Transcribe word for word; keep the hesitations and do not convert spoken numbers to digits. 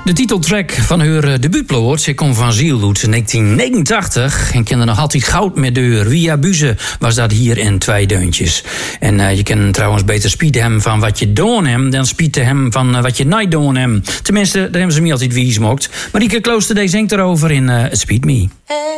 De titeltrack van haar debuutplaat, Ze kom van ziel, uit negentien negenentachtig. En kende nog altijd goud met deur. Via Buze was dat hier in twee deuntjes. En uh, je kan trouwens beter spieten hem van wat je doen hem dan spieten hem van uh, wat je niet doen hem. Tenminste, daar hebben ze me altijd wie smokt. Marieke Klooster, deze zingt erover in uh, Speed Me.